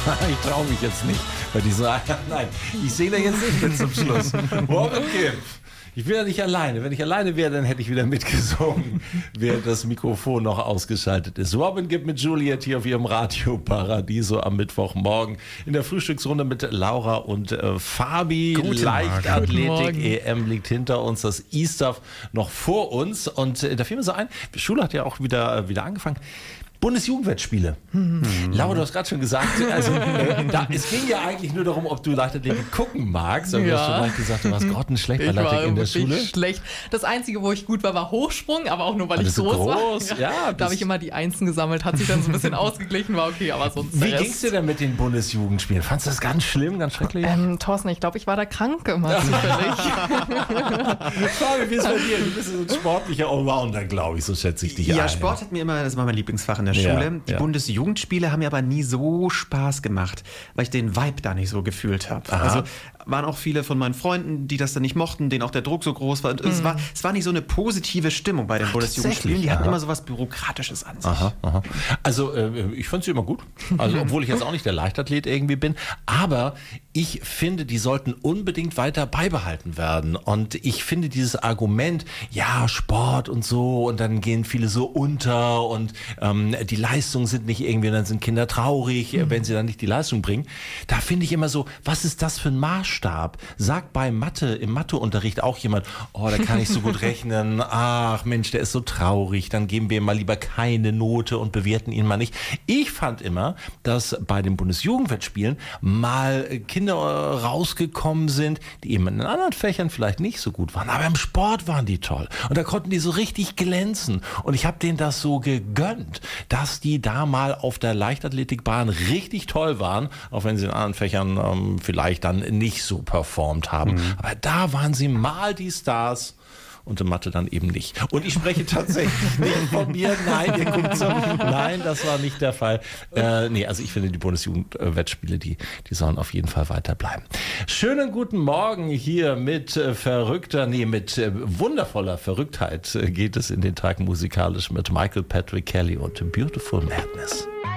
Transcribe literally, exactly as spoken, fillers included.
Ich traue mich jetzt nicht bei dieser. Nein, ich sehe da jetzt nicht bis zum Schluss. Robin Gibb. Ich bin ja nicht alleine. Wenn ich alleine wäre, dann hätte ich wieder mitgesungen, während das Mikrofon noch ausgeschaltet ist. Robin Gibb mit Juliet hier auf ihrem Radio Paradiso am Mittwochmorgen in der Frühstücksrunde mit Laura und äh, Fabi. Guten Leichtathletik E M liegt hinter uns, das E-Stuff noch vor uns. Und äh, da fiel mir so ein, die Schule hat ja auch wieder, äh, wieder angefangen. Bundesjugendwettspiele. Hm. Laura, du hast gerade schon gesagt, also, äh, da, es ging ja eigentlich nur darum, ob du Leichtathletik gucken magst. Aber ja. Du hast schon gleich gesagt, du warst grottenschlecht bei Leichtathletik in der Schule. Schlecht. Das Einzige, wo ich gut war, war Hochsprung, aber auch nur, weil, weil ich groß, so groß war. Ja, ja, da habe ich immer die Einsen gesammelt, hat sich dann so ein bisschen ausgeglichen, war okay, aber sonst. Wie ging es dir denn mit den Bundesjugendspielen? Fandest du das ganz schlimm, ganz schrecklich? Ähm, Thorsten, ich glaube, ich war da krank immer zufällig. Fabi, wie ist es bei dir? Du bist ein sportlicher Allrounder, glaube ich, so schätze ich dich Ja, ein. Sport hat mir immer, das war mein Lieblingsfach in der Schule. Ja, die ja. Bundesjugendspiele haben mir aber nie so Spaß gemacht, weil ich den Vibe da nicht so gefühlt habe. Also waren auch viele von meinen Freunden, die das dann nicht mochten, denen auch der Druck so groß war. Und mhm. es war. Es war nicht so eine positive Stimmung bei den Ach, Bundesjugendspielen. Die hatten aha. immer so was Bürokratisches an sich. Aha, aha. Also äh, ich fand sie immer gut. Also obwohl ich jetzt auch nicht der Leichtathlet irgendwie bin. Aber ich finde, die sollten unbedingt weiter beibehalten werden. Und ich finde dieses Argument, ja, Sport und so, und dann gehen viele so unter und ähm, die Leistungen sind nicht irgendwie, dann sind Kinder traurig, mhm. wenn sie dann nicht die Leistung bringen. Da finde ich immer so, was ist das für ein Maßstab? Sagt bei Mathe, im Matheunterricht auch jemand, oh, da kann ich so gut rechnen, ach Mensch, der ist so traurig, dann geben wir ihm mal lieber keine Note und bewerten ihn mal nicht. Ich fand immer, dass bei den Bundesjugendwettspielen mal Kinder rausgekommen sind, die eben in den anderen Fächern vielleicht nicht so gut waren, aber im Sport waren die toll. Und da konnten die so richtig glänzen. Und ich habe denen das so gegönnt, dass die da mal auf der Leichtathletikbahn richtig toll waren, auch wenn sie in anderen Fächern ähm, vielleicht dann nicht so performt haben. Mhm. Aber da waren sie mal die Stars. Und in Mathe dann eben nicht. Und ich spreche tatsächlich nicht von mir. Nein, ihr guckt so. Nein, das war nicht der Fall. Äh, nee, also ich finde, die Bundesjugendwettspiele, die, die sollen auf jeden Fall weiterbleiben. Schönen guten Morgen hier mit äh, verrückter, nee, mit äh, wundervoller Verrücktheit äh, geht es in den Tag musikalisch mit Michael Patrick Kelly und Beautiful Madness.